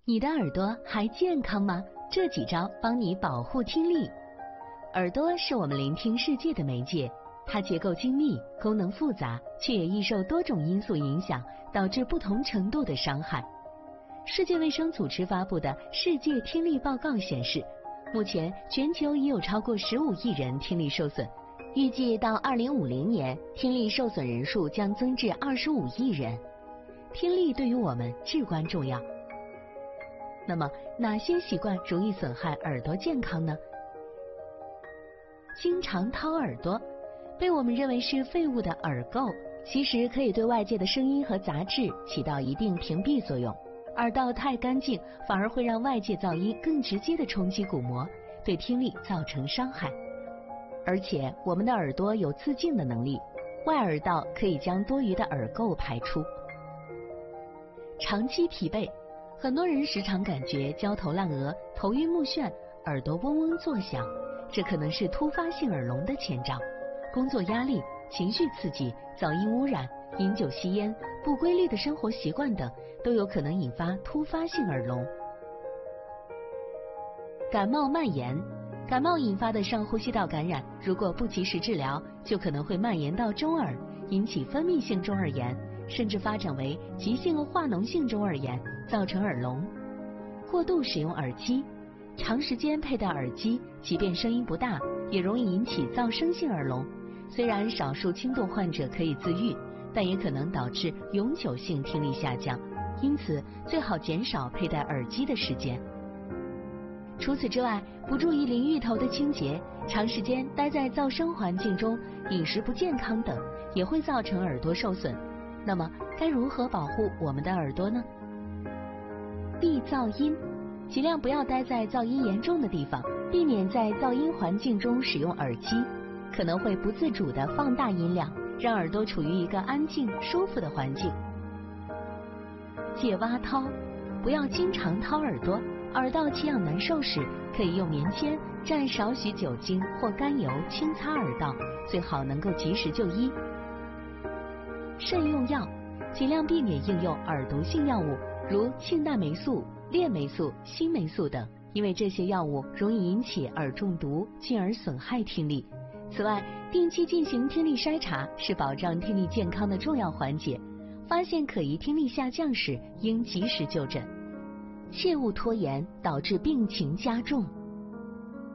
你的耳朵还健康吗？这几招帮你保护听力。耳朵是我们聆听世界的媒介，它结构精密，功能复杂，却也易受多种因素影响，导致不同程度的伤害。世界卫生组织发布的《世界听力报告》显示，目前全球已有超过15亿人听力受损，预计到2050年，听力受损人数将增至25亿人。听力对于我们至关重要。那么，哪些习惯容易损害耳朵健康呢？经常掏耳朵，被我们认为是废物的耳垢，其实可以对外界的声音和杂质起到一定屏蔽作用。耳道太干净，反而会让外界噪音更直接的冲击鼓膜，对听力造成伤害。而且，我们的耳朵有自净的能力，外耳道可以将多余的耳垢排出。长期疲惫，很多人时常感觉焦头烂额、头晕目眩、耳朵嗡嗡作响，这可能是突发性耳聋的前兆。工作压力、情绪刺激、噪音污染、饮酒吸烟、不规律的生活习惯等，都有可能引发突发性耳聋。感冒蔓延，感冒引发的上呼吸道感染，如果不及时治疗，就可能会蔓延到中耳，引起分泌性中耳炎，甚至发展为急性化脓性中耳炎，造成耳聋。过度使用耳机，长时间佩戴耳机，即便声音不大，也容易引起噪声性耳聋。虽然少数轻度患者可以自愈，但也可能导致永久性听力下降，因此最好减少佩戴耳机的时间。除此之外，不注意淋浴头的清洁，长时间待在噪声环境中，饮食不健康等，也会造成耳朵受损。那么，该如何保护我们的耳朵呢？避噪音，尽量不要待在噪音严重的地方，避免在噪音环境中使用耳机，可能会不自主地放大音量，让耳朵处于一个安静、舒服的环境。戒挖掏，不要经常掏耳朵。耳道奇痒难受时，可以用棉签蘸少许酒精或甘油轻擦耳道，最好能够及时就医。慎用药，尽量避免应用耳毒性药物，如庆大霉素、链霉素、新霉素等，因为这些药物容易引起耳中毒，进而损害听力。此外，定期进行听力筛查是保障听力健康的重要环节，发现可疑听力下降时，应及时就诊。切勿拖延，导致病情加重。